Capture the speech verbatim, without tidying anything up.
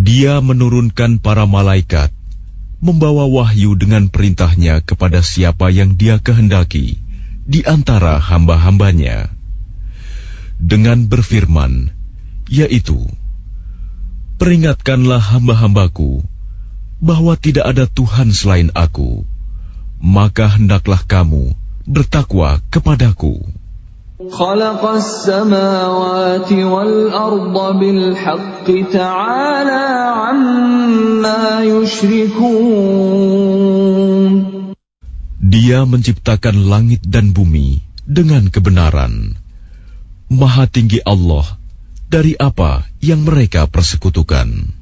Dia menurunkan para malaikat, membawa wahyu dengan perintahnya kepada siapa yang Dia kehendaki di antara hamba-hambanya, dengan berfirman, yaitu, peringatkanlah hamba-hambaku bahwa tidak ada Tuhan selain Aku, maka hendaklah kamu bertakwa kepadaku. خلق السماوات والأرض بالحق تعالى عما يشركون. Dia menciptakan langit dan bumi dengan kebenaran. Maha tinggi Allah dari apa yang mereka persekutukan.